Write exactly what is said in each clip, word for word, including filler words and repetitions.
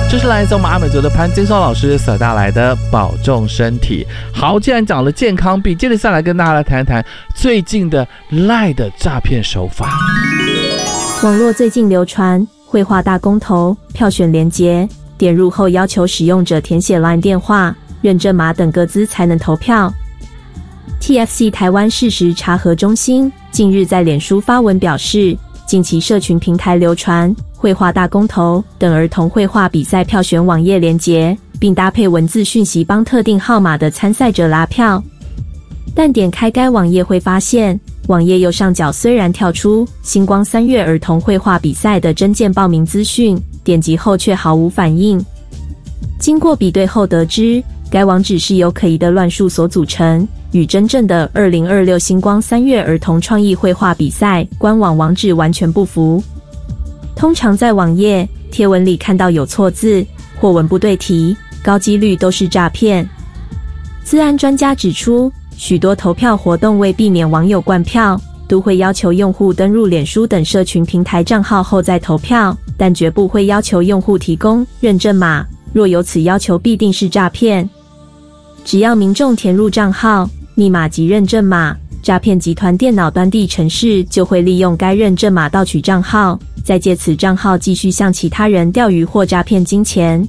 这是来自我们阿美族的潘金松老师所带来的保重身体。好，既然讲了健康币，接着下来跟大家来谈谈最近的 LINE 的诈骗手法。 网络最近流传绘画大公投票选连结，点入后要求使用者填写 LINE 电话、认证码等个资才能投票。T F C 台湾事实查核中心近日在脸书发文表示，近期社群平台流传绘画大公投等儿童绘画比赛票选网页连结，并搭配文字讯息帮特定号码的参赛者拉票。但点开该网页会发现，网页右上角虽然跳出星光三月儿童绘画比赛的征件报名资讯，点击后却毫无反应。经过比对后得知，该网址是由可疑的乱数所组成，与真正的二零二六星光三月儿童创意绘画比赛官网网址完全不符。通常在网页贴文里看到有错字或文不对题，高几率都是诈骗。资安专家指出，许多投票活动为避免网友灌票，都会要求用户登入脸书等社群平台账号后再投票，但绝不会要求用户提供认证码，若有此要求必定是诈骗。只要民众填入账号、密码及认证码，诈骗集团电脑端地程式就会利用该认证码盗取账号，再借此账号继续向其他人钓鱼或诈骗金钱。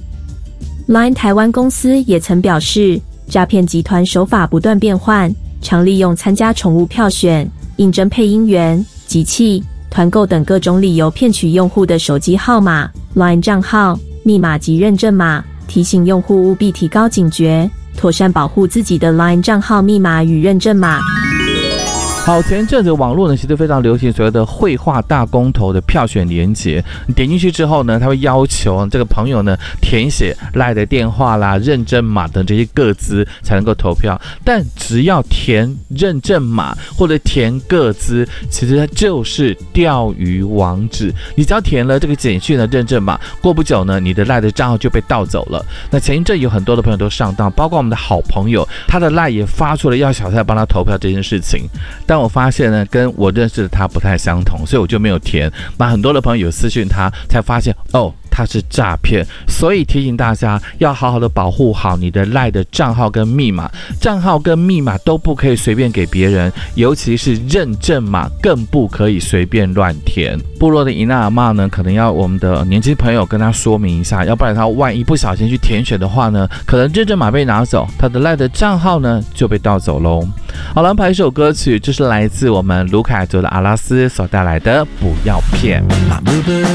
LINE 台湾公司也曾表示，诈骗集团手法不断变换，常利用参加宠物票选、应征配音员、集气、团购等各种理由骗取用户的手机号码、LINE 账号、密码及认证码，提醒用户务必提高警觉，妥善保护自己的 LINE 账号密码与认证码。 好，前阵子网络呢其实非常流行所谓的绘画大公投的票选连结，你点进去之后呢，他会要求这个朋友呢填写 LINE 的电话啦、认证码等这些个资才能够投票。但只要填认证码或者填个资，其实它就是钓鱼网址。你只要填了这个简讯的认证码，过不久呢，你的 LINE 的账号就被盗走了。那前一阵有很多的朋友都上当，包括我们的好朋友，他的 LINE 也发出了要小蔡帮他投票这件事情。但我发现呢，跟我认识的他不太相同，所以我就没有填。那很多的朋友有私讯他，才发现哦，他是诈骗。所以提醒大家要好好的保护好你的 LINE 的账号跟密码，账号跟密码都不可以随便给别人，尤其是认证码更不可以随便乱填。部落的伊娜阿嬷呢，可能要我们的年轻朋友跟他说明一下，要不然他万一不小心去填选的话呢，可能认证码被拿走，他的 LINE 的账号呢就被盗走喽。好了，排一首歌曲，这是来自我们卢凯族的阿拉斯所带来的《不要骗》。